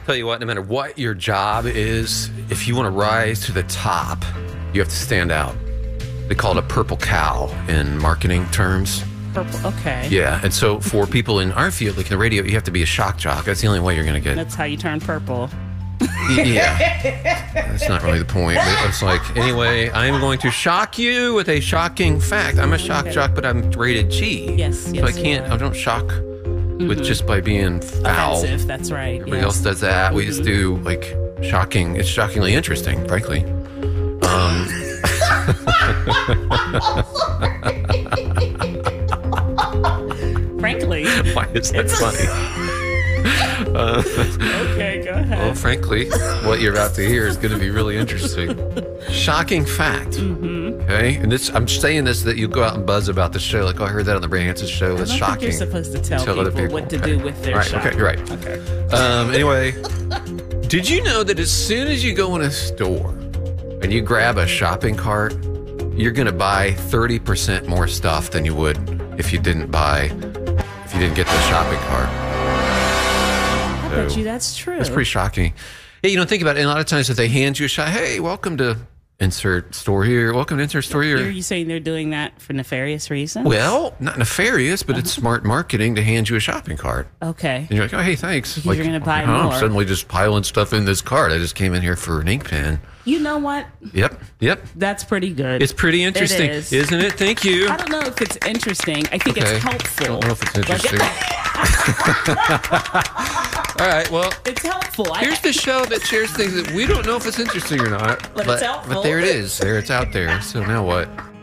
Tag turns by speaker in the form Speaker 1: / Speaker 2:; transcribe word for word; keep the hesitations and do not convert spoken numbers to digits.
Speaker 1: Tell you what, no matter what your job is, if you want to rise to the top, you have to stand out. They call it a purple cow in marketing terms.
Speaker 2: Purple, okay.
Speaker 1: Yeah, and so for people in our field, like in the radio, you have to be a shock jock. That's the only way you're going to get.
Speaker 2: That's how you turn purple.
Speaker 1: Yeah, that's not really the point. But it's like, anyway, I'm going to shock you with a shocking fact. I'm a shock
Speaker 2: Okay.
Speaker 1: jock, but I'm rated G.
Speaker 2: Yes,
Speaker 1: So
Speaker 2: yes,
Speaker 1: I
Speaker 2: you
Speaker 1: can't,
Speaker 2: are.
Speaker 1: I don't shock with just by being foul.
Speaker 2: Offensive, that's right.
Speaker 1: Everybody
Speaker 2: yes.
Speaker 1: else does that. We just do like shocking. It's shockingly interesting, frankly. Um,
Speaker 2: Frankly.
Speaker 1: why is that funny? Uh,
Speaker 2: Okay, go ahead.
Speaker 1: well, frankly, what you're about to hear is going to be really interesting. Shocking fact.
Speaker 2: Mm-hmm.
Speaker 1: Okay, and this I'm saying this so that you go out and buzz about the show. Like, oh, I heard that on the Brain Hanson show. That's
Speaker 2: I don't think
Speaker 1: shocking.
Speaker 2: you're supposed to tell,
Speaker 1: Tell other
Speaker 2: people,
Speaker 1: people.
Speaker 2: what to
Speaker 1: Okay.
Speaker 2: do with their
Speaker 1: Right,
Speaker 2: shop.
Speaker 1: okay, you're right.
Speaker 2: Okay.
Speaker 1: Um, anyway, did you know that as soon as you go in a store and you grab a shopping cart, you're going to buy thirty percent more stuff than you would if you didn't buy, if you didn't get the shopping cart?
Speaker 2: I bet you that's true.
Speaker 1: That's pretty shocking. Yeah, you don't think about it. And a lot of times if they hand you a shot, hey, welcome to insert store here. Welcome to insert store
Speaker 2: Are
Speaker 1: here.
Speaker 2: you saying they're doing that for nefarious reasons?
Speaker 1: Well, not nefarious, but it's smart marketing to hand you a shopping cart.
Speaker 2: Okay.
Speaker 1: And you're like, oh, hey, thanks.
Speaker 2: You're
Speaker 1: like,
Speaker 2: gonna buy
Speaker 1: oh, I'm
Speaker 2: more.
Speaker 1: suddenly just piling stuff in this cart. I just came in here for an ink pen.
Speaker 2: You know what?
Speaker 1: Yep, yep.
Speaker 2: That's pretty good.
Speaker 1: It's pretty interesting,
Speaker 2: It is.
Speaker 1: isn't it? Thank you.
Speaker 2: I don't know if it's interesting. I think
Speaker 1: Okay.
Speaker 2: it's helpful.
Speaker 1: I don't know if it's
Speaker 2: Like,
Speaker 1: interesting. All right, well,
Speaker 2: it's helpful. I-
Speaker 1: here's the show that shares things that we don't know if it's interesting or not.
Speaker 2: But it's helpful.
Speaker 1: But there it is. There it's out there. So now what?